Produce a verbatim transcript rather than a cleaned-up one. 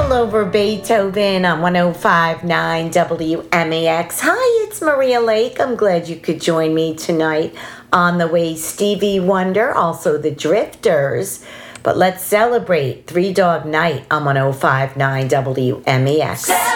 all over Beethoven on one oh five point nine W M A X. Hi, it's Maria Lake. I'm glad you could join me tonight on the way Stevie Wonder, also the Drifters. But let's celebrate Three Dog Night on one oh five point nine W M A X.